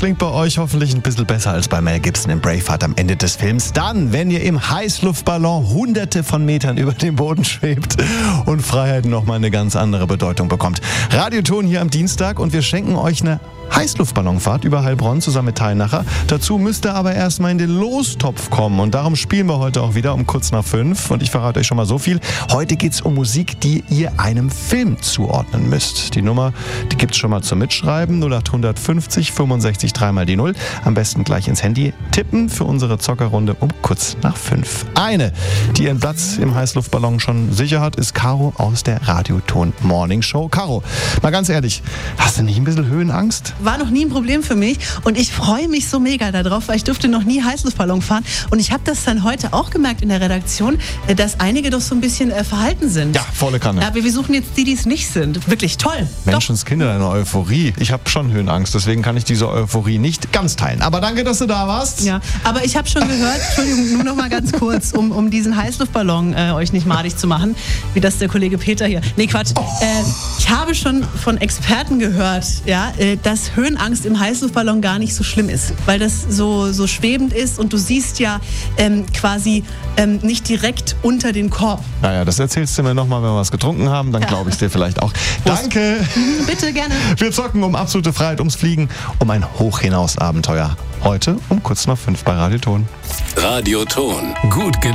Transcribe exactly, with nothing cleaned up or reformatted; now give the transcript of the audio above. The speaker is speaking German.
klingt bei euch hoffentlich ein bisschen besser als bei Mel Gibson in Braveheart am Ende des Films. Dann, wenn ihr im Heißluftballon hunderte von Metern über dem Boden schwebt und Freiheit nochmal eine ganz andere Bedeutung bekommt. Radioton hier am Dienstag und wir schenken euch eine Heißluftballonfahrt über Heilbronn zusammen mit Teilnacher. Dazu müsst ihr aber erstmal in den Lostopf kommen und darum spielen wir heute auch wieder um kurz nach fünf. Und ich verrate euch schon mal so viel. Heute geht's um Musik, die ihr einem Film zuordnen müsst. Die Nummer, die gibt's schon mal zum Mitschreiben. null acht fünfzig fünfundsechzig dreimal die null. Am besten gleich ins Handy tippen für unsere Zockerrunde um kurz nach fünf. Eine, die ihren Platz im Heißluftballon schon sicher hat, ist Caro aus der Radioton Morning Show. Caro, mal ganz ehrlich, hast du nicht ein bisschen Höhenangst? War noch nie ein Problem für mich und ich freue mich so mega darauf, weil ich durfte noch nie Heißluftballon fahren und ich habe das dann heute auch gemerkt in der Redaktion, dass einige doch so ein bisschen äh, verhalten sind. Ja, volle Kanne. Aber wir suchen jetzt die, die es nicht sind. Wirklich toll. Menschenskinder, eine Euphorie. Ich habe schon Höhenangst, deswegen kann ich diese Euphorie nicht ganz teilen. Aber danke, dass du da warst. Ja, aber ich habe schon gehört, Entschuldigung, nur noch mal ganz kurz, um, um diesen Heißluftballon äh, euch nicht madig zu machen, wie das der Kollege Peter hier. Nee, Quatsch. Oh. Äh, ich habe schon von Experten gehört, ja, äh, dass Höhenangst im Heißluftballon gar nicht so schlimm ist, weil das so, so schwebend ist und du siehst ja ähm, quasi ähm, nicht direkt unter den Korb. Naja, das erzählst du mir nochmal, wenn wir was getrunken haben, dann glaube ich es dir vielleicht auch. Danke. Bitte, gerne. Wir zocken um absolute Freiheit, ums Fliegen, um ein Hochhinaus-Abenteuer. Heute um kurz nach fünf bei Radioton. Radioton. Gut gelaunt.